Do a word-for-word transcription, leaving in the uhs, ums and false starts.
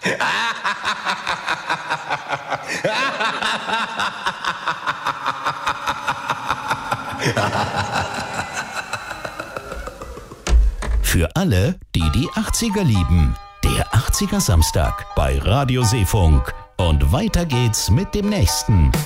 Für alle, die die achtziger lieben. Der achtziger Samstag bei Radio Seefunk. Und weiter geht's mit dem nächsten.